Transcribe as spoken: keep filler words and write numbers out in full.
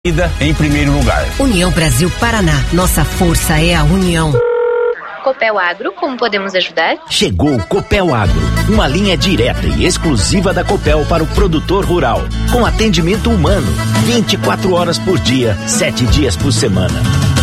Vida em primeiro lugar. União Brasil Paraná. Nossa força é a união. Copel Agro, como podemos ajudar? Chegou o Copel Agro, uma linha direta e exclusiva da Copel para o produtor rural, com atendimento humano, vinte e quatro horas por dia, sete dias por semana.